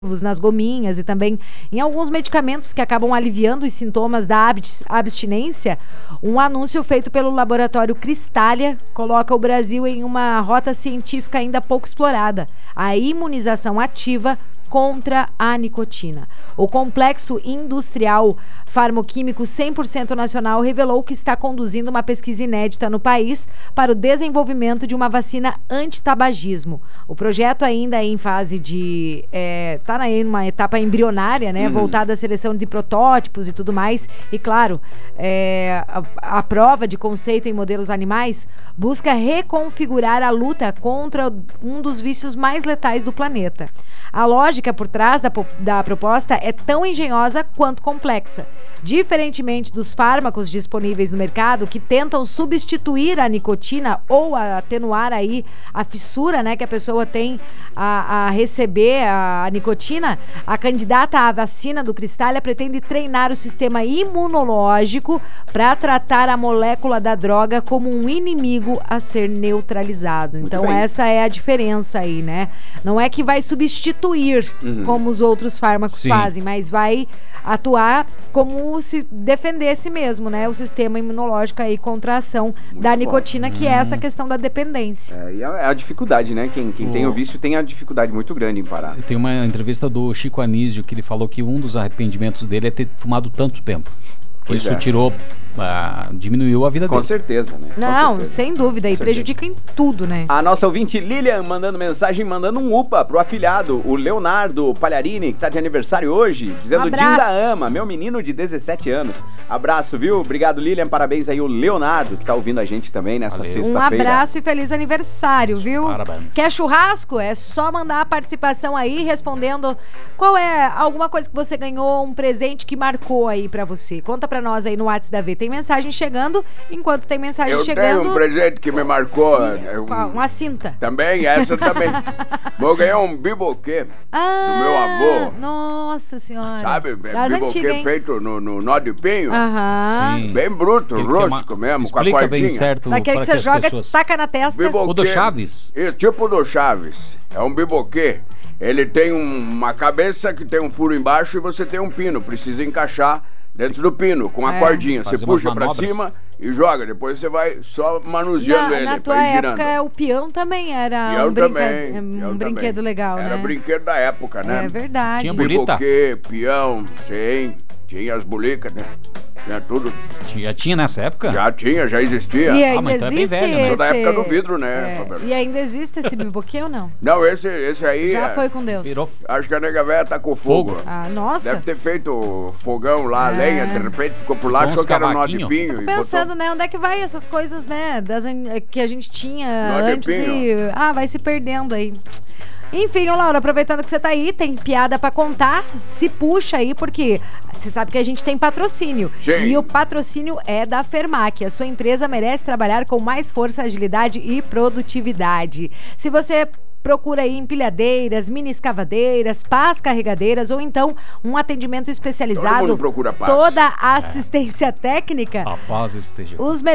nas gominhas e também em alguns medicamentos que acabam aliviando os sintomas da abstinência, um anúncio feito pelo laboratório Cristália coloca o Brasil em uma rota científica ainda pouco explorada: a imunização ativa contra a nicotina. O complexo industrial farmoquímico 100% nacional revelou que está conduzindo uma pesquisa inédita no país para o desenvolvimento de uma vacina anti-tabagismo. O projeto ainda é em fase de... está em uma etapa embrionária, né? Voltada à seleção de protótipos e tudo mais. E, claro, a prova de conceito em modelos animais busca reconfigurar a luta contra um dos vícios mais letais do planeta. A lógica por trás da proposta é tão engenhosa quanto complexa. Diferentemente dos fármacos disponíveis no mercado que tentam substituir a nicotina ou atenuar aí a fissura, né, que a pessoa tem a receber a nicotina, a candidata à vacina do Cristália pretende treinar o sistema imunológico para tratar a molécula da droga como um inimigo a ser neutralizado. Então essa é a diferença aí, né? Não é que vai substituir como os outros fármacos fazem, mas vai atuar como se defendesse mesmo, né? O sistema imunológico aí contra a ação da nicotina, que é essa questão da dependência. E é a dificuldade, né? Quem tem o vício tem a dificuldade muito grande em parar. Tem uma entrevista do Chico Anísio que ele falou que um dos arrependimentos dele é ter fumado tanto tempo. Isso tirou, diminuiu a vida dele. Com certeza, né? Não, sem dúvida. E prejudica em tudo, né? A nossa ouvinte Lilian mandando mensagem, mandando um upa pro afilhado, o Leonardo Palharini, que tá de aniversário hoje, dizendo Dinda ama, meu menino de 17 anos. Abraço, viu? Obrigado, Lilian. Parabéns aí o Leonardo, que tá ouvindo a gente também nessa sexta-feira. Um abraço e feliz aniversário, viu? Parabéns. Quer churrasco? É só mandar a participação aí, respondendo qual é alguma coisa que você ganhou, um presente que marcou aí pra você. Conta pra nós aí no WhatsApp da V. Tem mensagem chegando, enquanto tem mensagem chegando... Eu tenho um presente que me marcou. Uma cinta. Também, essa também. Vou ganhar um biboquê do meu avô. Nossa senhora. Sabe, biboquê feito no nó de pinho. Sim. Bem bruto, rústico mesmo, com a cordinha. Bem certo. Daquele que você joga, taca na testa. Biboquê, o do Chaves. Isso, tipo do Chaves. É um biboquê. Ele tem uma cabeça que tem um furo embaixo e você tem um pino. Precisa encaixar dentro do pino, com a cordinha. Você puxa pra cima e joga. Depois você vai só manuseando ele. Na tua época, o peão também era um brinquedo legal, né? Era brinquedo da época, né? É verdade. Tinha bolita? Biboquê, peão, sim. Tinha as bolicas, né? Tinha tudo. Já tinha nessa época? Já existia. E ainda existe esse... Sou da época do vidro, né? E ainda existe esse biboquê ou não? Não, esse aí... Já foi com Deus. Acho que a nega velha tá com fogo. Nossa. Deve ter feito fogão lá, lenha, de repente ficou por lá, achou que era nó de pinho. Fico pensando, né? Onde é que vai essas coisas, né? Que a gente tinha antes e... vai se perdendo aí. Enfim, ô Laura, aproveitando que você tá aí, tem piada pra contar, se puxa aí, porque você sabe que a gente tem patrocínio. Sim. E o patrocínio é da Fermac. A sua empresa merece trabalhar com mais força, agilidade e produtividade. Se você procura aí empilhadeiras, mini escavadeiras, pás carregadeiras ou então um atendimento especializado. Todo mundo procura pás. Toda a assistência técnica. A paz esteja.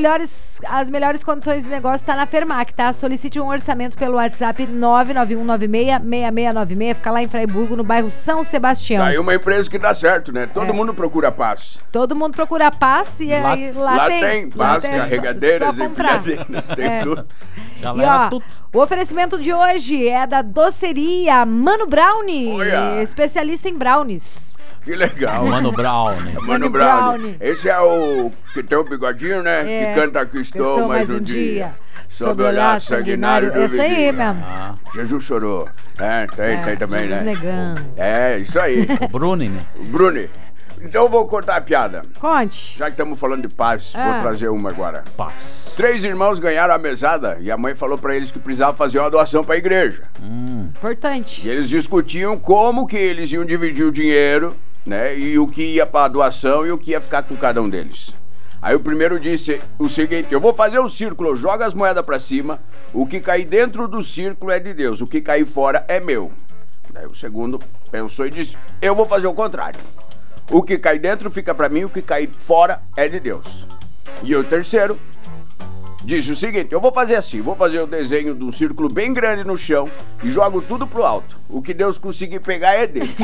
As melhores condições de negócio tá na Fermac, tá? Solicite um orçamento pelo WhatsApp 991966696. Fica lá em Fraiburgo, no bairro São Sebastião. Tá aí uma empresa que dá certo, né? Todo mundo procura pás. Todo mundo procura pás e aí lá tem pás, carregadeiras, empilhadeiras, tem tudo. Galera, tudo. O oferecimento de hoje é da doceria Mano Brownie, especialista em brownies. Que legal. Mano Brownie. Mano Brownie. Esse é o que tem o bigodinho, né? Que canta Aqui Estou Mais Um Dia. Sob o olhar sanguinário. Esse aí mesmo. Jesus chorou. Tem também, Jesus né? negando. Isso aí. O Bruni, né? O Bruni. Então eu vou contar a piada. Conte. Já que estamos falando de paz, vou trazer uma agora. Paz. 3 irmãos ganharam a mesada e a mãe falou pra eles que precisava fazer uma doação pra igreja. Importante. E eles discutiam como que eles iam dividir o dinheiro, né? E o que ia pra doação e o que ia ficar com cada um deles. Aí o primeiro disse o seguinte: eu vou fazer um círculo, joga as moedas pra cima, o que cair dentro do círculo é de Deus, o que cair fora é meu. Daí o segundo pensou e disse: eu vou fazer o contrário. O que cai dentro fica pra mim, o que cai fora é de Deus. E o terceiro disse o seguinte: eu vou fazer assim, vou fazer o desenho de um círculo bem grande no chão e jogo tudo pro alto. O que Deus conseguir pegar é dele.